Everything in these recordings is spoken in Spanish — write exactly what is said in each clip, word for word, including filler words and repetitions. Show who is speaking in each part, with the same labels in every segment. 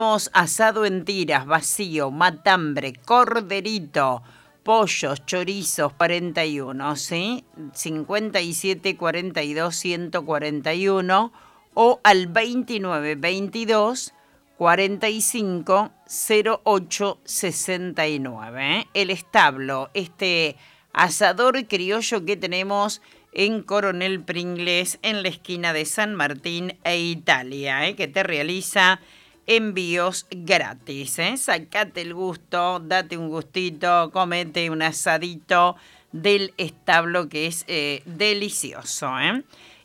Speaker 1: Asado en tiras, vacío, matambre, corderito, pollos, chorizos, cuarenta y uno, ¿sí? cincuenta y siete, cuarenta y dos, ciento cuarenta y uno o al veintinueve, veintidós, cuarenta y cinco, cero ocho, sesenta y nueve. ¿eh? El establo, este asador criollo que tenemos en Coronel Pringles, en la esquina de San Martín e Italia, ¿eh? que te realiza envíos gratis, ¿eh? Sacate el gusto, date un gustito, comete un asadito del establo que es eh, delicioso, ¿eh?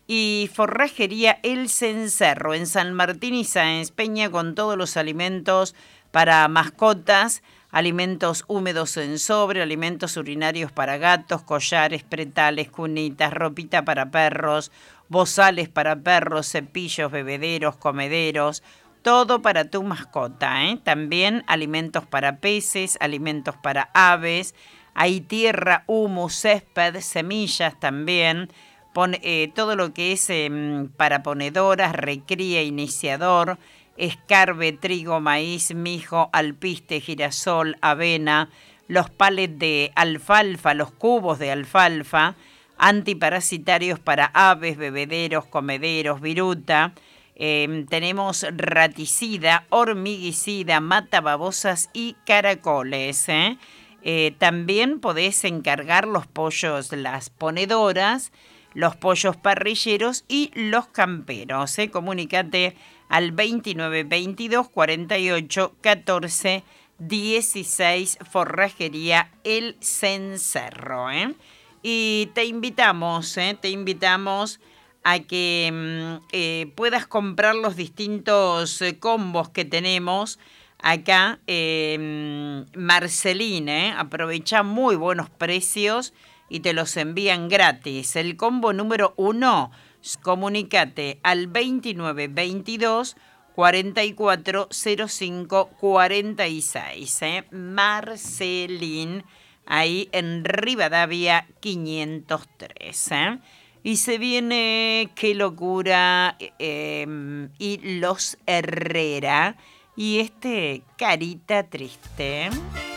Speaker 1: Y Forrajería El Cencerro en San Martín y Sáenz Peña con todos los alimentos para mascotas, alimentos húmedos en sobre, alimentos urinarios para gatos, collares, pretales, cunitas, ropita para perros, bozales para perros, cepillos, bebederos, comederos, todo para tu mascota, ¿eh? También alimentos para peces, alimentos para aves, hay tierra, humus, césped, semillas también, Pon, eh, todo lo que es eh, para ponedoras, recría, iniciador, escarbe, trigo, maíz, mijo, alpiste, girasol, avena, los palets de alfalfa, los cubos de alfalfa, antiparasitarios para aves, bebederos, comederos, viruta. Eh, tenemos raticida, hormiguicida, mata babosas y caracoles. ¿eh? Eh, también podés encargar los pollos, las ponedoras, los pollos parrilleros y los camperos. ¿eh? Comunícate al veintinueve, veintidós, cuarenta y ocho, catorce, dieciséis, Forrajería El Cencerro. ¿eh? Y te invitamos, ¿eh? te invitamos a que eh, puedas comprar los distintos eh, combos que tenemos acá. Eh, Marcelín, ¿eh? aprovecha muy buenos precios y te los envían gratis. El combo número uno, comunícate al veintinueve, veintidós, cuarenta y cuatro, cero cinco, cuarenta y seis. ¿eh? Marcelín, ahí en Rivadavia quinientos tres. ¿eh? Y se viene Qué Locura eh, y Los Herrera y este Carita Triste.